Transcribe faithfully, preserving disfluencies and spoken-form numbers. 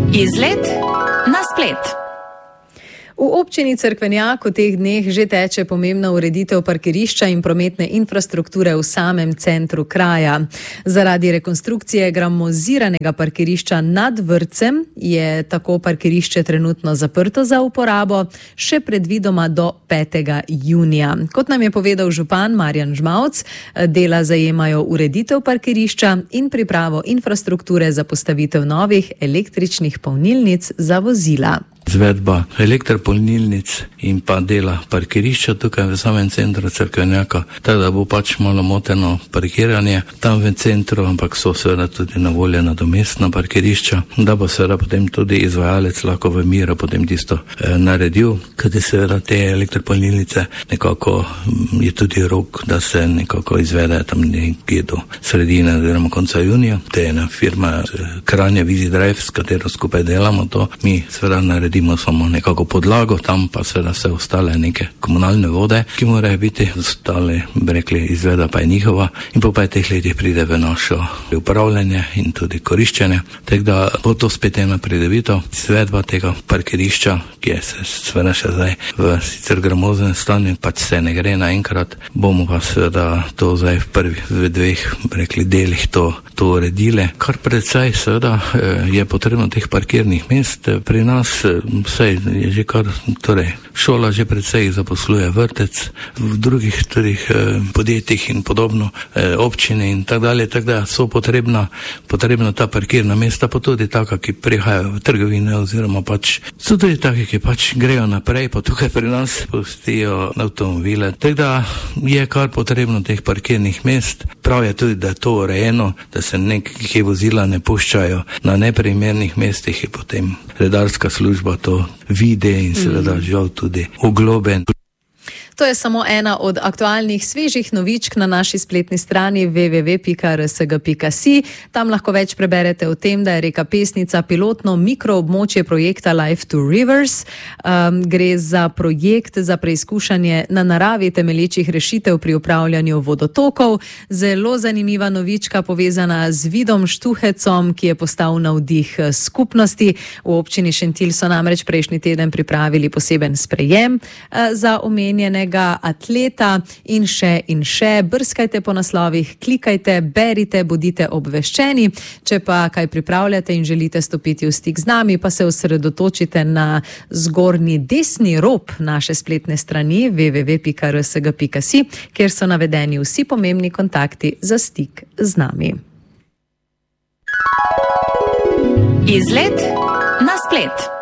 Izlet na splet. V občini Cerkvenjak v teh dneh že teče pomembna ureditev parkirišča in prometne infrastrukture v samem centru kraja. Zaradi rekonstrukcije gramoziranega parkirišča nad vrtcem je tako parkirišče trenutno zaprto za uporabo, še predvidoma do petega junija. Kot nam je povedal župan Marjan Žmavc, dela zajemajo ureditev parkirišča in pripravo infrastrukture za postavitev novih električnih polnilnic za vozila. Izvedba elektropolnilnic in pa dela parkirišča tukaj v samem centru Cerkvenjaka, tako da bo pač malo moteno parkiranje tam v centru, ampak so seveda tudi na voljo nadomestna parkirišča, da bo seveda potem tudi izvajalec lahko v miru potem tisto eh, naredil, kajti seveda te elektropolnilnice nekako je tudi rok, da se nekako izvede tam nekje do sredine oziroma konca junija. To je ena firma Kranja Visi Drive, s katero skupaj delamo to, mi seveda naredimo samo nekako podlago, tam pa seveda vse ostale neke komunalne vode, ki morajo biti ostale, bi rekli, izveda pa je njihova in po petih letih pride v našo upravljanje in tudi koriščenje. Tako da bo to spet ena pridobitev. Izvedba tega parkirišča, ki je se seveda še zdaj v sicer gramoznem stanju, pač se ne gre naenkrat, bomo pa seveda to zdaj v prvih, v dveh, bi rekli, delih to, to uredile. Kar predvsej seveda je potrebno teh parkirnih mest pri nas. Vse je že kar, torej šola že predvsej zaposluje, vrtec, v drugih tudi eh, podjetjih in podobno, eh, občine in tako dalje, tako da so potrebna, potrebna ta parkirna mesta, pa tudi taka, ki prihajajo v trgovine oziroma pač so tudi taki, ki pač grejo naprej, pa tukaj pri nas pustijo avtomobile. Tako da je kar potrebno teh parkirnih mest. Prav je tudi, da je to urejeno, da se nekaj vozila ne puščajo na neprimernih mestih in potem redarska služba to vide in seveda žal tudi ogloben. To je samo ena od aktualnih svežih novičk na naši spletni strani w w w pika r s g pika si. Tam lahko več preberete o tem, da je reka Pesnica pilotno mikroobmočje projekta Life to Rivers. Um, gre za projekt za preizkušanje na naravi temelječih rešitev pri upravljanju vodotokov. Zelo zanimiva novička povezana z Vidom Štuhecom, ki je postal navdih skupnosti. V občini Šentilj so namreč prejšnji teden pripravili poseben sprejem uh, za omenjenega atleta in še in še. Brskajte po naslovih, klikajte, berite, bodite obveščeni. Če pa kaj pripravljate in želite stopiti v stik z nami, pa se osredotočite na zgornji desni rob naše spletne strani w w w pika r s g pika si, kjer so navedeni vsi pomembni kontakti za stik z nami. Izlet na splet.